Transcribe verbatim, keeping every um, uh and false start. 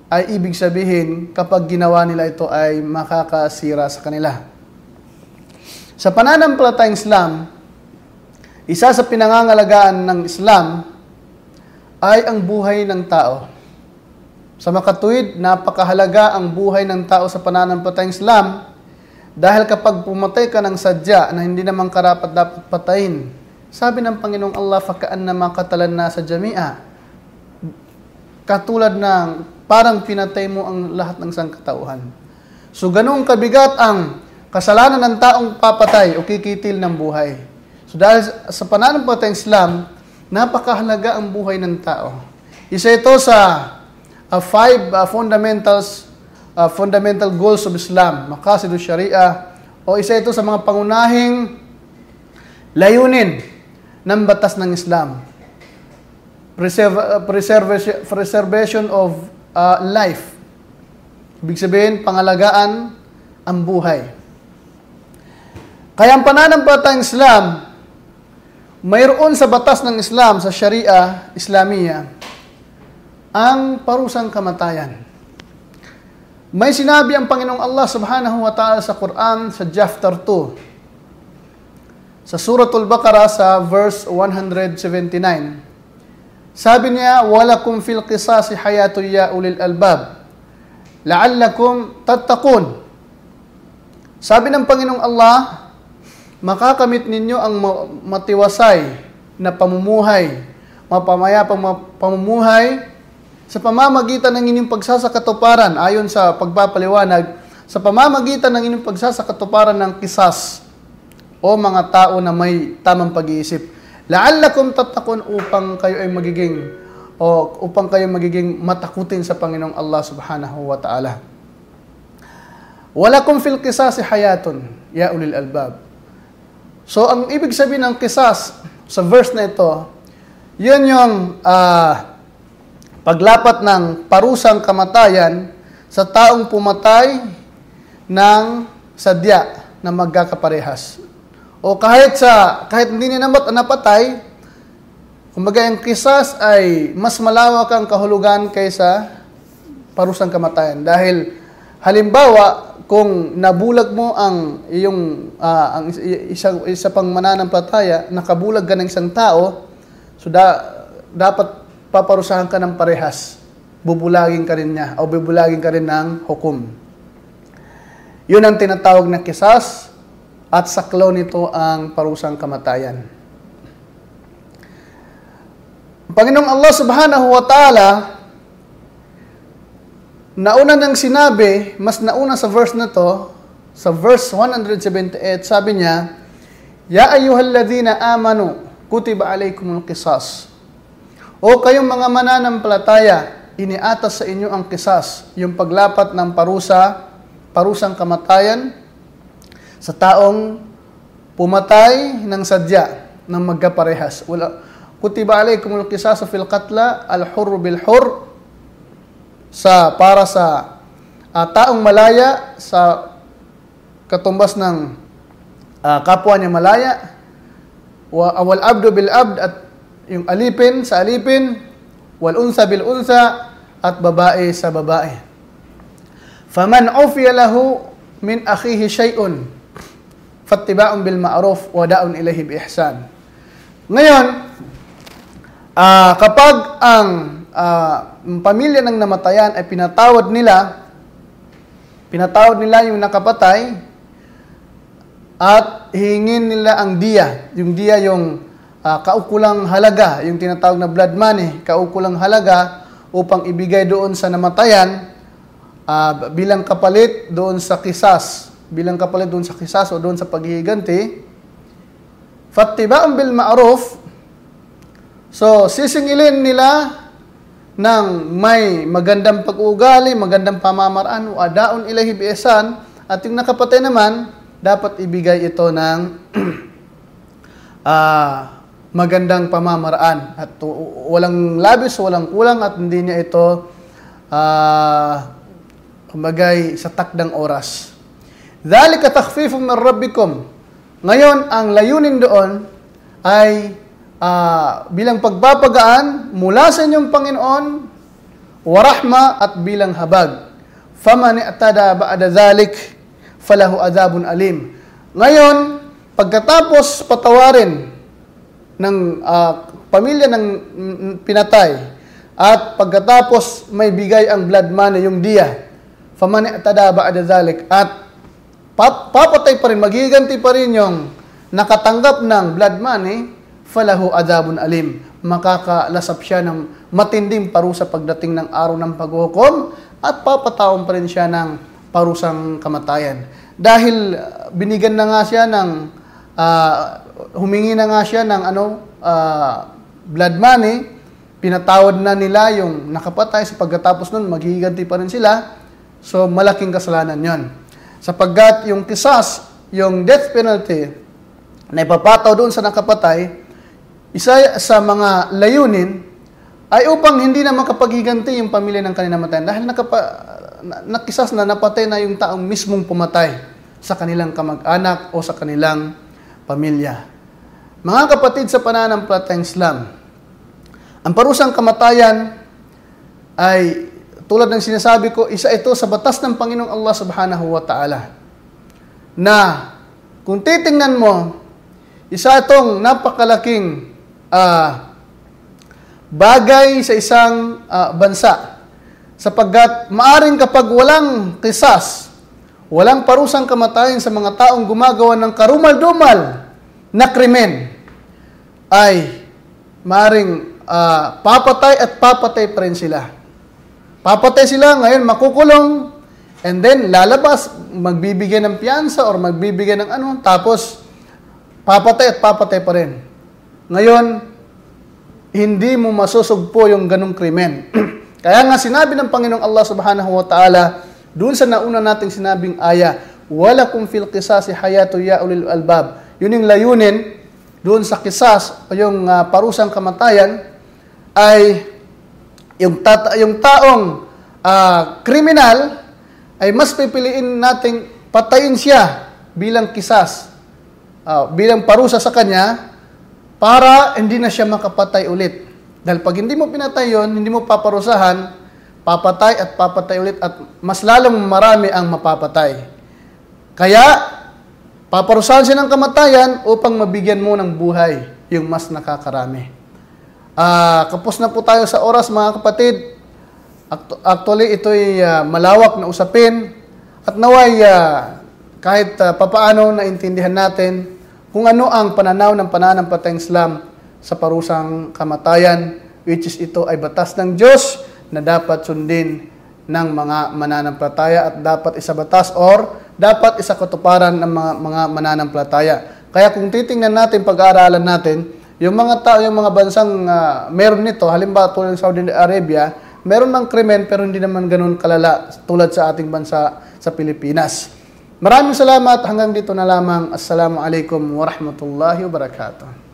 ay ibig sabihin kapag ginawa nila ito ay makakasira sa kanila. Sa pananampalatayang Islam, isa sa pinangangalagaan ng Islam ay ang buhay ng tao. Sa makatuwid, napakahalaga ang buhay ng tao sa pananampalatayang Islam dahil kapag pumatay ka ng sadya na hindi naman karapat dapat patayin, sabi ng Panginoong Allah, "Faka'annama qatalan nasa jami'a." Katulad ng parang pinatay mo ang lahat ng sangkatauhan. So ganung kabigat ang kasalanan ng taong papatay o kikitil ng buhay. So dahil sa pananampalatayang Islam, napakahalaga ang buhay ng tao. Isa ito sa uh, five uh, fundamentals, uh, fundamental goals of Islam, maqasid sharia, o isa ito sa mga pangunahing layunin ng batas ng Islam. Preserve, uh, preservation, preservation of uh, life. Ibig sabihin, pangalagaan ang buhay. Kaya ang pananampalatayang Islam, mayroon sa batas ng Islam, sa Sharia, Islamiyya, ang parusang kamatayan. May sinabi ang Panginoong Allah subhanahu wa ta'ala sa Quran, sa chapter two, sa Suratul Baqarah, sa verse one seventy-nine. Sabi niya, "Walakum fil qisasi hayatun ya ulil albab, la'allakum tattaqun." Sabi ng Panginoong Allah, makakamit ninyo ang matiwasay na pamumuhay, mapamayapang pamumuhay sa pamamagitan ng inyong pagsasakatuparan, ayon sa pagpapaliwanag, sa pamamagitan ng inyong pagsasakatuparan ng kisas o mga tao na may tamang pag-iisip. La'allakum tattaqun, upang kayo ay magiging o upang kayo magiging matakutin sa Panginoong Allah subhanahu wa ta'ala. Walakum fil qisasi hayatun ya ulil albab. So, ang ibig sabihin ng kisas sa verse na ito, yun yung uh, paglapat ng parusang kamatayan sa taong pumatay ng sadya na magkakaparehas. O kahit sa kahit hindi niya napatay, kumbaga ang kisas ay mas malawak ang kahulugan kaysa parusang kamatayan. Dahil halimbawa, kung nabulag mo ang iyong uh, ang isa, isa pang mananampalataya, nakabulag ka ng isang tao, so da, dapat paparusahan ka ng parehas. Bubulagin ka rin niya o bubulagin ka rin ng hukom. Yun ang tinatawag na kisas at saklaw nito ang parusang kamatayan. Panginoong Allah subhanahu wa ta'ala, nauna nang sinabi, mas nauna sa verse na to, sa verse one seventy-eight, sabi niya, "Ya ayyuhalladhina amanu, kutiba alaykumul qisas." O kayong mga mananampalataya, iniatas sa inyo ang qisas, yung paglapat ng parusa, parusang kamatayan sa taong pumatay ng sadya ng magkaparehas. Wala, kutiba alaykumul qisas fil qatla, al-hurr bil hurr, sa para sa uh, taong malaya sa katumbas ng uh, kapwa niya malaya, wa wal abdu bil abd, at yung alipin sa alipin, wal unsa bil unsa, at babae sa babae. Faman ufiya lahu min akhihi shay'un fattiba'un bil ma'ruf wa da'un ilayhi bi ihsan. Ngayon, uh, kapag ang uh, pamilya ng namatayan ay pinatawad nila, pinatawad nila yung nakapatay, at hingin nila ang diya. Yung diya yung uh, kaukulang halaga, yung tinatawag na blood money, kaukulang halaga upang ibigay doon sa namatayan uh, bilang kapalit doon sa kisas, bilang kapalit doon sa kisas o doon sa paghihiganti. Fattiba'un bil ma'ruf, so sisingilin nila ng may magandang pag-uugali, magandang pamamaraan, o adaun ilahi bi ihsan, at yung nakapatay naman, dapat ibigay ito ng uh, magandang pamamaraan. At uh, walang labis, walang kulang, at hindi niya ito uh, kumagay sa takdang oras. Dhalika takhfifun min rabbikum. Ngayon, ang layunin doon ay Uh, bilang pagpapagaan mula sa inyong Panginoon wa rahma at bilang habag. Faman i'tada ba'da dhalik falahu adzabun alim. Ngayon, pagkatapos patawarin ng uh, pamilya ng pinatay at pagkatapos may bigay ang blood money, yung diya, faman i'tada ba'da dhalik, at papatay pa rin, maghiganti pa rin yung nakatanggap ng blood money, falahu adzabun alim. Makakalasap siya ng matinding parusa pagdating ng araw ng paghuhukom at papatawon pa rin siya ng parusang kamatayan. Dahil uh, binigyan na nga siya ng, uh, humingi na nga siya ng ano, uh, blood money, pinatawad na nila yung nakapatay, sa pagkatapos nun, maghihiganti pa rin sila. So, malaking kasalanan yon. Sapagkat yung kisas, yung death penalty, na ipapataw doon sa nakapatay, isa sa mga layunin ay upang hindi na makapaghiganti yung pamilya ng kanilang namatayan dahil nakapa, nakisas na napatay na yung taong mismong pumatay sa kanilang kamag-anak o sa kanilang pamilya. Mga kapatid sa pananampalatayang Islam, ang parusang kamatayan ay tulad ng sinasabi ko, isa ito sa batas ng Panginoong Allah Subhanahu wa Ta'ala na kung titingnan mo, isa itong napakalaking Uh, bagay sa isang uh, bansa, sapagkat maaring kapag walang kisas, walang parusang kamatayan sa mga taong gumagawa ng karumal-dumal na krimen, ay maaring uh, papatay at papatay pa rin sila. Papatay sila, ngayon makukulong, and then lalabas, magbibigay ng piyansa or magbibigay ng ano, tapos papatay at papatay pa rin. Ngayon, hindi mo masusugpo yung ganong krimen. Kaya nga sinabi ng Panginoong Allah Subhanahu wa Ta'ala, doon sa nauna nating sinabing aya, walakum fil qisasi hayatu ya ulil albab. Yun yung layunin, doon sa kisas, o yung uh, parusang kamatayan, ay yung, tata, yung taong uh, kriminal, ay mas pipiliin nating patayin siya bilang kisas, uh, bilang parusa sa kanya, para hindi na siya makapatay ulit. Dahil pag hindi mo pinatay yun, hindi mo paparusahan, papatay at papatay ulit at mas lalong marami ang mapapatay. Kaya, paparusahan siya ng kamatayan upang mabigyan mo ng buhay yung mas nakakarami. Uh, kapos na po tayo sa oras, mga kapatid. Actually, ito'y uh, malawak na usapin at naway uh, kahit uh, papaano naintindihan natin kung ano ang pananaw ng pananampalatayang Islam sa parusang kamatayan, which is ito ay batas ng Diyos na dapat sundin ng mga mananampalataya at dapat isabatas or dapat isakatuparan ng mga, mga mananampalataya. Kaya kung titingnan natin, pag-aaralan natin, yung mga tao, yung mga bansang uh, meron nito, halimbawa tulad ng Saudi Arabia, meron ng krimen pero hindi naman ganun kalala tulad sa ating bansa sa Pilipinas. Maraming salamat. Hanggang dito na lamang. Assalamualaikum warahmatullahi wabarakatuh.